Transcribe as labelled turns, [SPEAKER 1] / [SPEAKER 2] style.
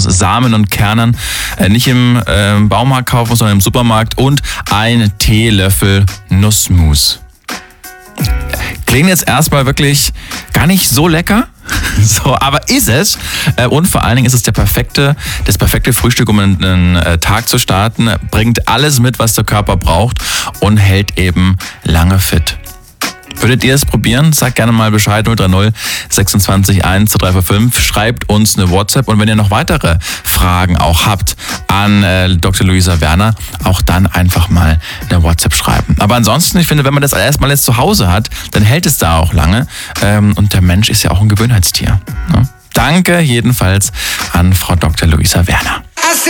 [SPEAKER 1] aus Samen und Kernen. Nicht im Baumarkt kaufen, sondern im Supermarkt. Und ein Teelöffel Nussmus. Klingt jetzt erstmal wirklich gar nicht so lecker. So, aber ist es. Und vor allen Dingen ist es das perfekte Frühstück, um einen Tag zu starten. Bringt alles mit, was der Körper braucht und hält eben lange fit. Würdet ihr es probieren? Sagt gerne mal Bescheid, 030 26 1 2345. Schreibt uns eine WhatsApp und wenn ihr noch weitere Fragen auch habt an Dr. Luisa Werner, auch dann einfach mal eine WhatsApp schreiben. Aber ansonsten, ich finde, wenn man das erstmal jetzt zu Hause hat, dann hält es da auch lange. Und der Mensch ist ja auch ein Gewohnheitstier. Ne? Danke jedenfalls an Frau Dr. Luisa Werner.